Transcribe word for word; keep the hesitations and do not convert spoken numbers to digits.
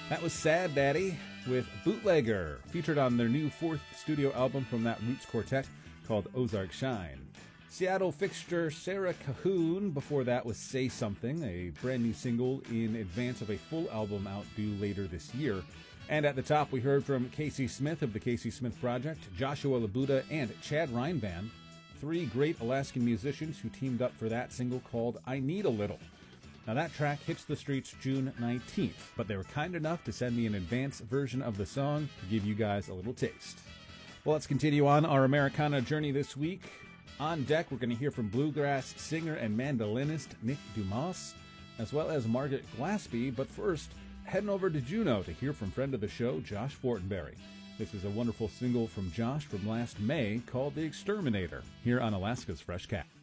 That was Sad Daddy with Bootlegger, featured on their new fourth studio album from that Roots quartet called Ozark Shine. Seattle fixture Sarah Cahoon, before that was Say Something, a brand new single in advance of a full album out due later this year. And at the top we heard from Casey Smith of the Casey Smith Project, Joshua Labuda, and Chad Reinband, three great Alaskan musicians who teamed up for that single called I Need a Little. Now that track hits the streets June nineteenth, but they were kind enough to send me an advance version of the song to give you guys a little taste. Well, let's continue on our Americana journey this week. On deck, we're going to hear from bluegrass singer and mandolinist Nick Dumas, as well as Margaret Glaspie, but first, heading over to Juneau to hear from friend of the show, Josh Fortenberry. This is a wonderful single from Josh from last May called The Exterminator, here on Alaska's Fresh Cat.